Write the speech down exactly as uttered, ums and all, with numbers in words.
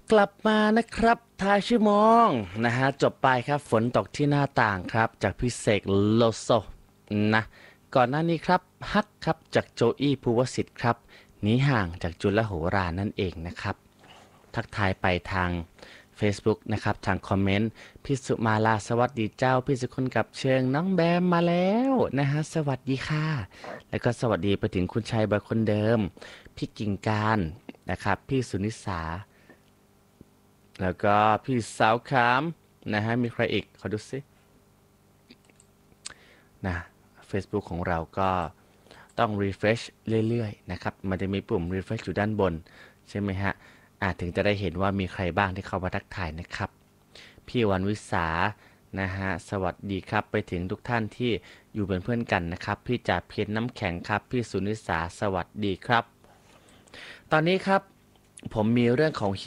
กลับมานะครับท้ายชั่วโมงนะฮะจบไปครับฝนตกที่หน้าต่างครับจากพิเศษโลโซนะก่อนหน้านี้ครับฮักครับจากโจอี้ภูวสิทธิ์ครับหนีห่างจากจุลโหรานั่นเองนะครับทักทายไปทาง Facebook นะครับทางคอมเมนต์พี่สุมาลาสวัสดีเจ้าพี่สุคนกับเชิงน้องแบมมาแล้วนะฮะสวัสดีค่ะแล้วก็สวัสดีไปถึงคุณชัยบอยคนเดิมพี่กิ่งการนะครับพี่สุนิสา แล้วก็พี่สาวขามนะฮะมีใครอีกขอดูสินะ Facebook ของเราก็ต้อง refresh เรื่อยๆนะครับมันจะมีปุ่ม refresh อยู่ด้านบนใช่ไหมฮะอาจถึงจะได้เห็นว่ามีใครบ้างที่เข้ามาทักทายนะครับพี่วันวิสานะฮะสวัสดีครับไปถึงทุกท่านที่อยู่เป็นเพื่อนกันนะครับพี่จ่าเพียรน้ำแข็งครับพี่สุนิสาสวัสดีครับตอนนี้ครับผมมีเรื่องของ